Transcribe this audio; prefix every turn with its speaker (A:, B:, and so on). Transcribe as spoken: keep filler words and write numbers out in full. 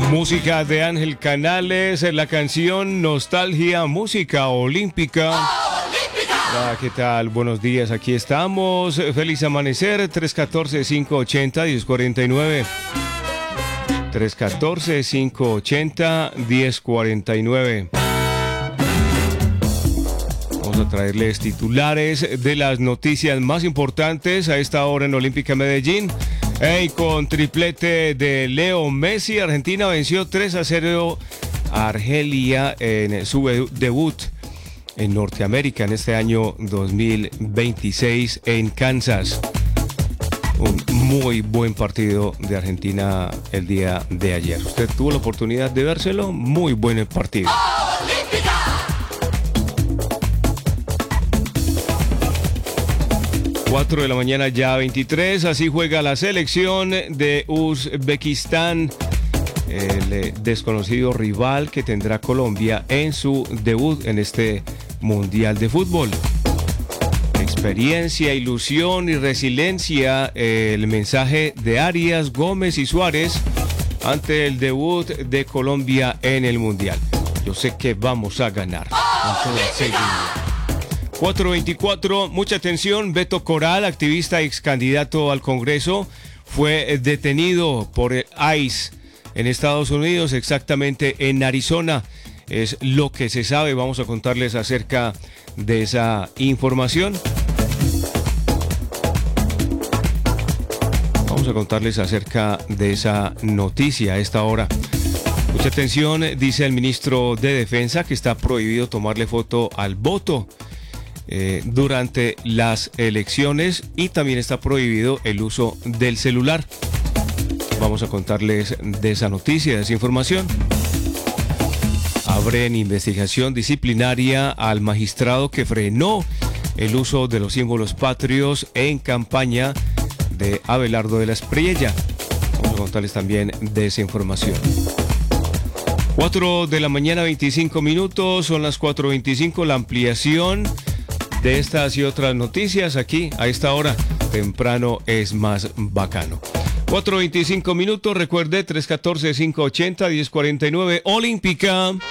A: Música de Ángel Canales, la canción Nostalgia, música olímpica. Hola, ¿qué tal? Buenos días, aquí estamos. Feliz amanecer, tres uno cuatro, cinco ocho cero, uno cero cuatro nueve. tres uno cuatro, cinco ocho cero, uno cero cuatro nueve. Vamos a traerles titulares de las noticias más importantes a esta hora en Olímpica Medellín. Hey, con triplete de Leo Messi, Argentina venció tres a cero a Argelia en su debut en Norteamérica en este año dos mil veintiséis en Kansas. Un muy buen partido de Argentina el día de ayer. ¿Usted tuvo la oportunidad de vérselo? Muy buen partido. cuatro de la mañana ya veintitrés, así juega la selección de Uzbekistán, el desconocido rival que tendrá Colombia en su debut en este Mundial de Fútbol. Experiencia, ilusión y resiliencia, el mensaje de Arias, Gómez y Suárez ante el debut de Colombia en el Mundial. Yo sé que vamos a ganar. cuatro veinticuatro, mucha atención, Beto Coral, activista y ex candidato al Congreso, fue detenido por el ICE en Estados Unidos, exactamente en Arizona. Es lo que se sabe, vamos a contarles acerca de esa información. Vamos a contarles acerca de esa noticia a esta hora. Mucha atención, dice el ministro de Defensa que está prohibido tomarle foto al voto Eh, durante las elecciones y también está prohibido el uso del celular. Vamos a contarles de esa noticia, de esa información. Abren investigación disciplinaria al magistrado que frenó el uso de los símbolos patrios en campaña de Abelardo de la Espriella. Vamos a contarles también de esa información. cuatro de la mañana, veinticinco minutos, son las cuatro veinticinco, la ampliación de estas y otras noticias aquí a esta hora. Temprano es más bacano. cuatro veinticinco minutos, recuerde tres uno cuatro, cinco ocho cero, uno cero cuatro nueve, Olímpica.